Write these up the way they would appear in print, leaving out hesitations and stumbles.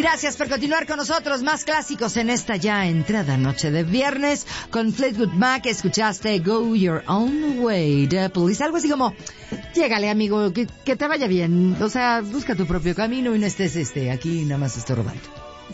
Gracias por continuar con nosotros. Más clásicos en esta ya entrada noche de viernes. Con Fleetwood Mac escuchaste Go Your Own Way, The Police. Algo así como, llégale amigo, que te vaya bien. O sea, busca tu propio camino y no estés aquí nada más estorbando.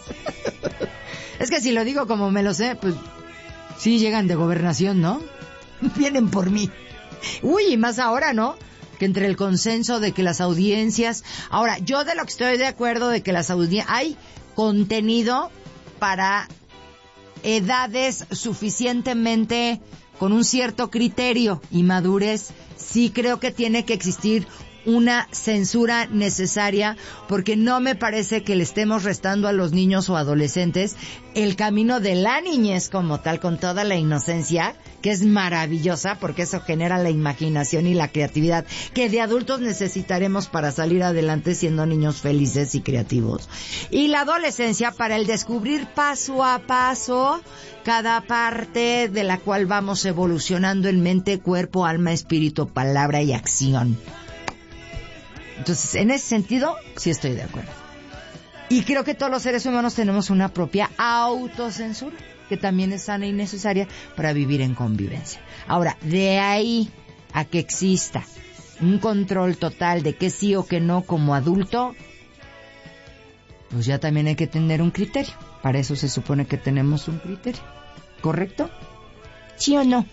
Es que si lo digo como me lo sé, pues sí llegan de gobernación, ¿no? Vienen por mí. Uy, y más ahora, ¿no? Que entre el consenso de que las audiencias... Ahora, yo de lo que estoy de acuerdo de que las audiencias... Hay contenido para edades suficientemente con un cierto criterio y madurez. Sí creo que tiene que existir una censura necesaria, porque no me parece que le estemos restando a los niños o adolescentes el camino de la niñez como tal, con toda la inocencia, que es maravillosa, porque eso genera la imaginación y la creatividad que de adultos necesitaremos para salir adelante siendo niños felices y creativos. Y la adolescencia para el descubrir paso a paso cada parte de la cual vamos evolucionando en mente, cuerpo, alma, espíritu, palabra y acción. Entonces, en ese sentido, sí estoy de acuerdo. Y creo que todos los seres humanos tenemos una propia autocensura, que también es sana y necesaria para vivir en convivencia. Ahora, de ahí a que exista un control total de qué sí o qué no como adulto, pues ya también hay que tener un criterio. Para eso se supone que tenemos un criterio. ¿Correcto? ¿Sí o no?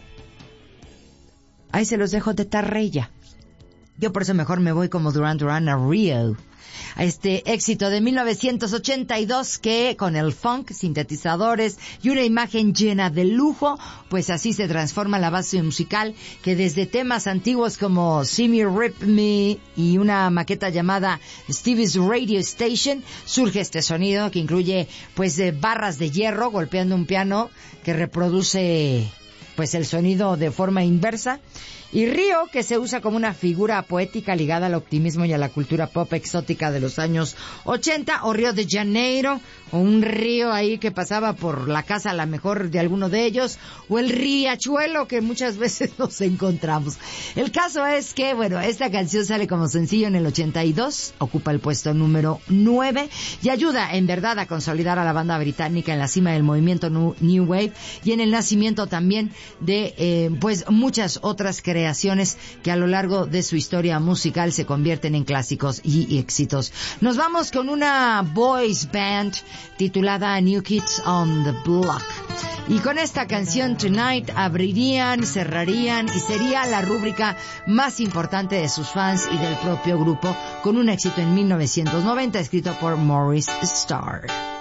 Ahí se los dejo de tarreya. Yo por eso mejor me voy como Duran Duran a Rio. A este éxito de 1982 que con el funk, sintetizadores y una imagen llena de lujo, pues así se transforma la base musical, que desde temas antiguos como See Me Rip Me y una maqueta llamada Stevie's Radio Station, surge este sonido que incluye pues barras de hierro golpeando un piano que reproduce pues el sonido de forma inversa. Y Río, que se usa como una figura poética ligada al optimismo y a la cultura pop exótica de los años 80, o Río de Janeiro, o un río ahí que pasaba por la casa a la mejor de alguno de ellos, o el riachuelo que muchas veces nos encontramos. El caso es que, bueno, esta canción sale como sencillo en el 82, ocupa el puesto número 9, y ayuda en verdad a consolidar a la banda británica en la cima del movimiento New Wave, y en el nacimiento también de, pues, muchas otras creaciones que a lo largo de su historia musical se convierten en clásicos y éxitos. Nos vamos con una boys band titulada New Kids on the Block. Y con esta canción Tonight abrirían, cerrarían y sería la rúbrica más importante de sus fans y del propio grupo, con un éxito en 1990 escrito por Maurice Starr.